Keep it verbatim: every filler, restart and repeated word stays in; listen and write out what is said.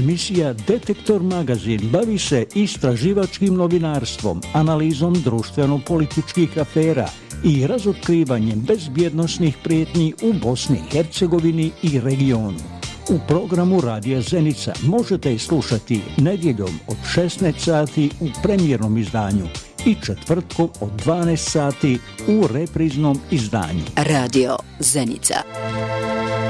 Emisija Detektor magazin bavi se istraživačkim novinarstvom, analizom društveno-političkih afera i razotkrivanjem bezbjednosnih prijetnji u Bosni i Hercegovini i regionu. U programu Radija Zenica možete slušati nedjeljom od šesnaest sati u premijernom izdanju i četvrtkom od dvanaest sati u repriznom izdanju. Radio Zenica.